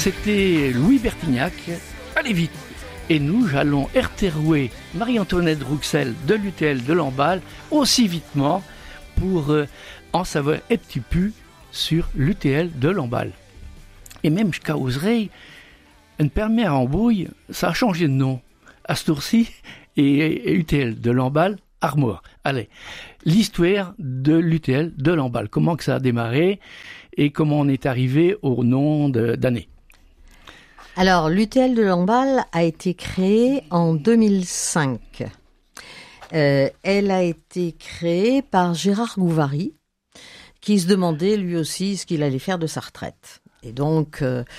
c'était Louis Bertignac. Allez vite. Et nous allons interviewer Marie-Antoinette Rouxel de l'UTL de Lamballe aussi vitement pour en savoir un petit peu sur l'UTL de Lamballe. Et même jusqu'à oserer, une première embrouille, ça a changé de nom. À ce tour-ci, et UTL de Lamballe, Armoire. Allez, l'histoire de l'UTL de Lamballe. Comment que ça a démarré et comment on est arrivé au nom d'année. Alors, l'UTL de Lamballe a été créée en 2005. Elle a été créée par Gérard Gouvary, qui se demandait lui aussi ce qu'il allait faire de sa retraite. Et donc,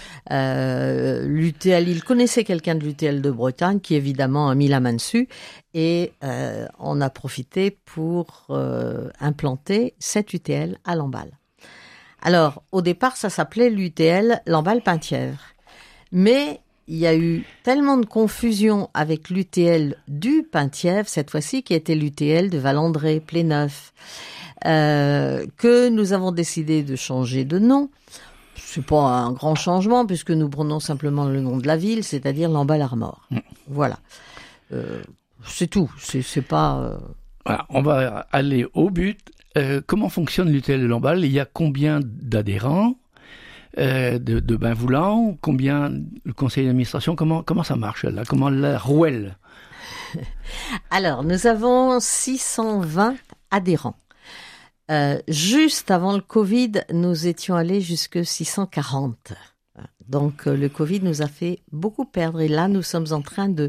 l'UTL, il connaissait quelqu'un de l'UTL de Bretagne qui évidemment a mis la main dessus et on a profité pour implanter cette UTL à Lamballe. Alors, au départ, ça s'appelait l'UTL Lamballe-Penthièvre. Mais il y a eu tellement de confusion avec l'UTL du Penthièvre, cette fois-ci, qui était l'UTL de Valandré, Pléneuf, que nous avons décidé de changer de nom. C'est pas un grand changement puisque nous prenons simplement le nom de la ville, c'est-à-dire Lamballe-Armort. Voilà. C'est tout. C'est pas. Voilà, on va aller au but. Comment fonctionne l'UTL de Lamballe ? Il y a combien d'adhérents, de bénévolents ? Combien le conseil d'administration ? Comment ça marche là ? Comment la rouelle ? Alors, nous avons 620 adhérents. Juste avant le Covid, nous étions allés jusque 640. Donc, le Covid nous a fait beaucoup perdre. Et là, nous sommes en train de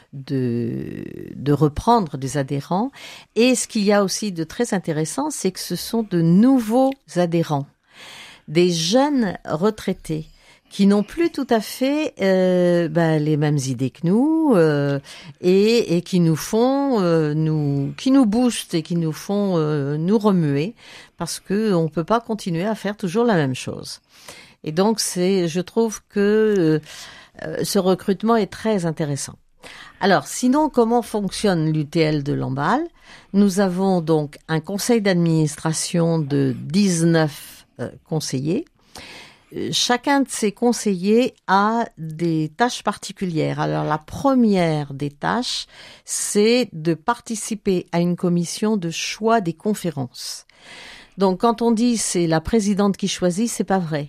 reprendre des adhérents. Et ce qu'il y a aussi de très intéressant, c'est que ce sont de nouveaux adhérents. Des jeunes retraités qui n'ont plus tout à fait les mêmes idées que nous et qui nous font qui nous boostent et qui nous font nous remuer parce que on peut pas continuer à faire toujours la même chose. Et donc je trouve que ce recrutement est très intéressant. Alors sinon, comment fonctionne l'UTL de Lamballe ? Nous avons donc un conseil d'administration de 19 conseillers. Chacun de ces conseillers a des tâches particulières. Alors, la première des tâches, c'est de participer à une commission de choix des conférences. Donc, quand on dit c'est la présidente qui choisit, c'est pas vrai.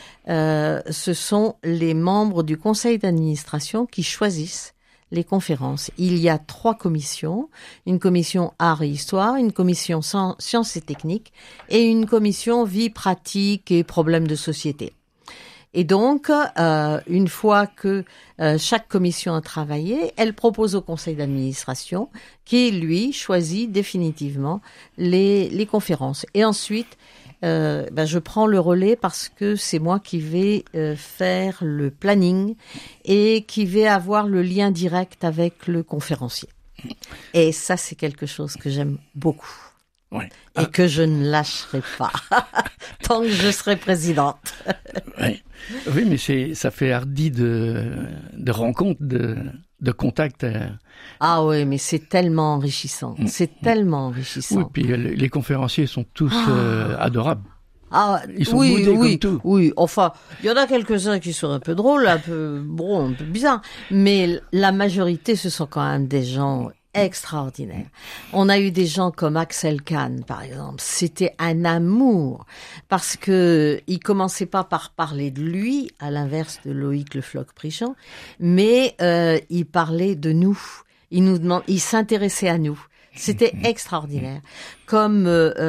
Ce sont les membres du conseil d'administration qui choisissent les conférences. Il y a 3 commissions, une commission art et histoire, une commission sciences et techniques et une commission vie pratique et problèmes de société. Et donc, une fois que chaque commission a travaillé, elle propose au conseil d'administration qui, lui, choisit définitivement les conférences. Et ensuite, je prends le relais parce que c'est moi qui vais faire le planning et qui vais avoir le lien direct avec le conférencier. Et ça, c'est quelque chose que j'aime beaucoup. Ouais. Et que je ne lâcherai pas tant que je serai présidente. Ouais. Oui, mais ça fait hardi de rencontres, de contacts. Ah oui, mais c'est tellement enrichissant. C'est tellement enrichissant. Oui, puis les conférenciers sont tous adorables. Ah, ils sont boudés comme tout. Oui, enfin, il y en a quelques-uns qui sont un peu drôles, un peu bizarres, mais la majorité, ce sont quand même des gens extraordinaire. On a eu des gens comme Axel Kahn, par exemple. C'était un amour parce que il commençait pas par parler de lui, à l'inverse de Loïc Le Floch-Prigent, mais il parlait de nous. Il s'intéressait à nous. C'était extraordinaire. Comme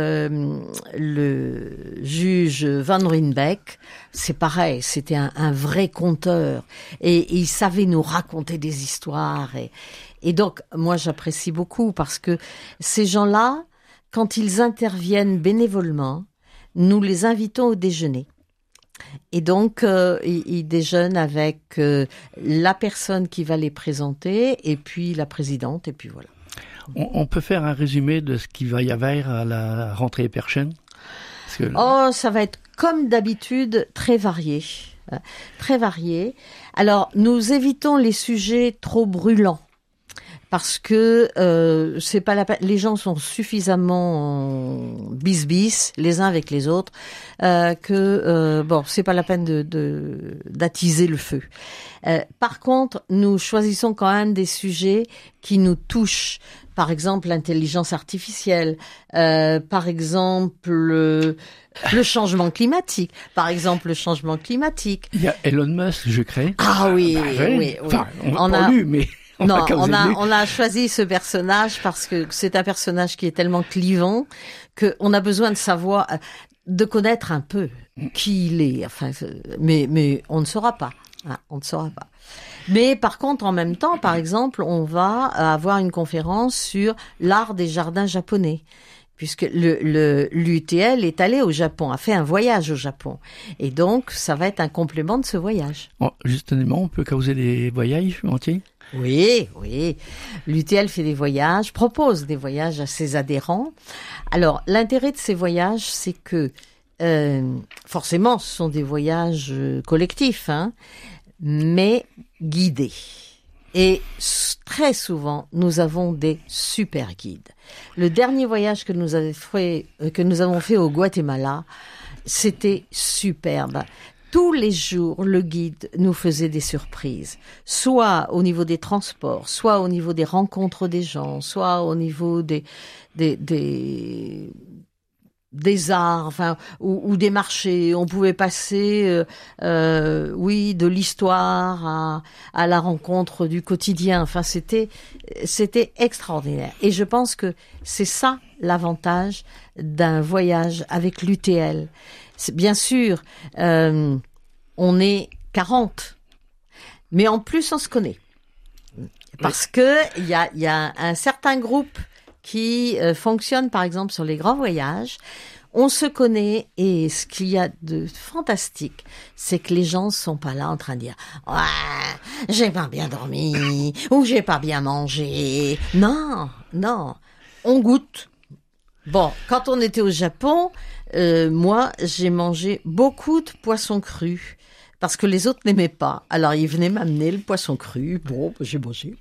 le juge Van Rynbeek, c'est pareil, c'était un vrai conteur et il savait nous raconter des histoires et donc moi j'apprécie beaucoup parce que ces gens-là, quand ils interviennent bénévolement, nous les invitons au déjeuner. Et donc, ils déjeunent avec la personne qui va les présenter et puis la présidente et puis voilà. On peut faire un résumé de ce qu'il va y avoir à la rentrée prochaine ? Oh, ça va être comme d'habitude très varié. Très varié. Alors, nous évitons les sujets trop brûlants. parce que c'est pas la peine. Les gens sont suffisamment bis les uns avec les autres que bon, c'est pas la peine d'attiser le feu. Par contre, nous choisissons quand même des sujets qui nous touchent. Par exemple, l'intelligence artificielle, par exemple, le changement climatique. Par exemple, le changement climatique. Il y a Elon Musk, je crée. Ah oui, oui. Enfin, on n'a pas lu, mais on a choisi ce personnage parce que c'est un personnage qui est tellement clivant qu'on a besoin de savoir, de connaître un peu qui il est. Enfin, mais on ne saura pas. Hein, on ne saura pas. Mais par contre, en même temps, par exemple, on va avoir une conférence sur l'art des jardins japonais. Puisque l'UTL est allé au Japon, a fait un voyage au Japon. Et donc, ça va être un complément de ce voyage. Oh, justement, on peut causer des voyages entiers? Oui. L'UTL fait des voyages, propose des voyages à ses adhérents. Alors, l'intérêt de ces voyages, c'est que, forcément, ce sont des voyages collectifs, hein, mais guidés. Et très souvent, nous avons des super guides. Le dernier voyage que nous avons fait au Guatemala, c'était superbe. Tous les jours, le guide nous faisait des surprises, soit au niveau des transports, soit au niveau des rencontres des gens, soit au niveau des arts, enfin, ou des marchés. On pouvait passer, de l'histoire à la rencontre du quotidien. Enfin, c'était extraordinaire. Et je pense que c'est ça l'avantage d'un voyage avec l'UTL. Bien sûr, on est 40, mais en plus on se connaît. Parce que il y a un certain groupe qui fonctionne par exemple sur les grands voyages. On se connaît et ce qu'il y a de fantastique, c'est que les gens sont pas là en train de dire « Ouais, j'ai pas bien dormi » ou « J'ai pas bien mangé ». Non, on goûte. Bon, quand on était au Japon, moi, j'ai mangé beaucoup de poissons crus parce que les autres n'aimaient pas. Alors, ils venaient m'amener le poisson cru. Bon, j'ai mangé.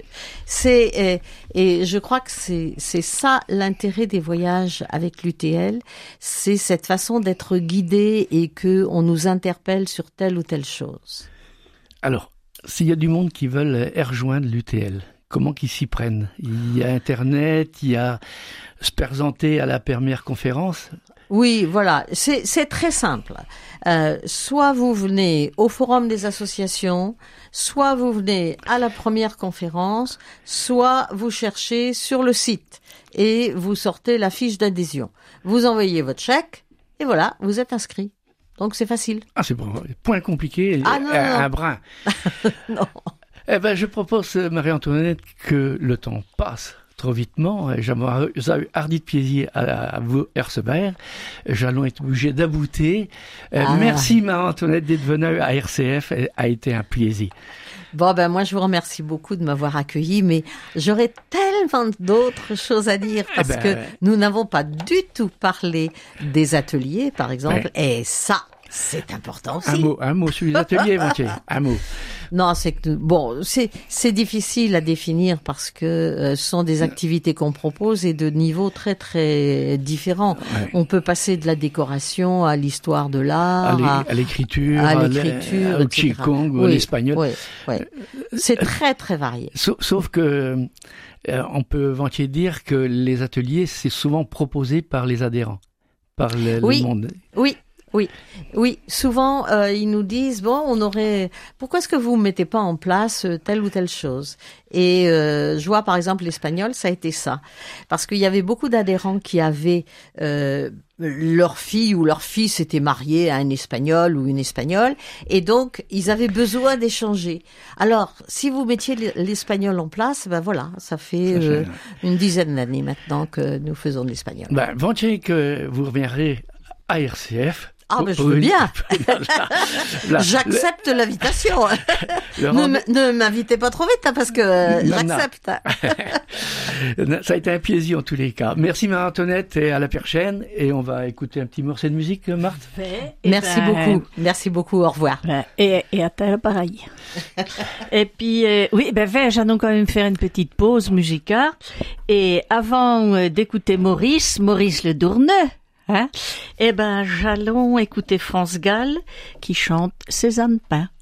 Et je crois que c'est ça l'intérêt des voyages avec l'UTL, c'est cette façon d'être guidé et que on nous interpelle sur telle ou telle chose. Alors, s'il y a du monde qui veulent rejoindre l'UTL, comment qu'ils s'y prennent? Il y a Internet, il y a se présenter à la première conférence. Oui, voilà, c'est très simple. Soit vous venez au forum des associations, soit vous venez à la première conférence, soit vous cherchez sur le site et vous sortez la fiche d'adhésion. Vous envoyez votre chèque et voilà, vous êtes inscrit. Donc c'est facile. Ah, c'est bon. Point compliqué, non. Un brin. Non. Eh ben, je propose, Marie-Antoinette, que le temps passe trop vitement. J'aimerais hardi de plaisir à vous recevoir. J'allons être obligé d'abouter. Merci Marie-Antoinette d'être venue à RCF. A été un plaisir. Bon, ben moi je vous remercie beaucoup de m'avoir accueilli, mais j'aurais tellement d'autres choses à dire parce que nous n'avons pas du tout parlé des ateliers, par exemple, et ça, c'est important aussi. Un mot sur les ateliers, un mot. Non, c'est que bon, c'est difficile à définir parce que ce sont des activités qu'on propose et de niveaux très très différents. Ouais. On peut passer de la décoration à l'histoire de l'art, à l'écriture, au qigong ou à l'espagnol. Oui. C'est très très varié. Sauf que on peut volontiers dire que les ateliers c'est souvent proposé par les adhérents, par le monde. Oui. Souvent, ils nous disent pourquoi est-ce que vous mettez pas en place telle ou telle chose? Et je vois par exemple l'espagnol, ça a été ça, parce qu'il y avait beaucoup d'adhérents qui avaient leur fille ou leur fils était marié à un Espagnol ou une Espagnole, et donc ils avaient besoin d'échanger. Alors, si vous mettiez l'espagnol en place, ben voilà, ça fait une dizaine d'années maintenant que nous faisons de l'espagnol. Volontiers que vous reviendrez à RCF. Ah, ben je veux bien. J'accepte l'invitation. Ne m'invitez pas trop vite, hein, parce que j'accepte. Ça a été un plaisir en tous les cas. Merci Marie-Antoinette et à la prochaine. Et on va écouter un petit morceau de musique, Marthe. Merci beaucoup. Merci beaucoup. Au revoir. Et à ta pareil. Et puis, oui, j'allons quand même faire une petite pause musicale. Et avant d'écouter Maurice Le Dourneux, j'allons écouter France Gall qui chante Cézanne Pain.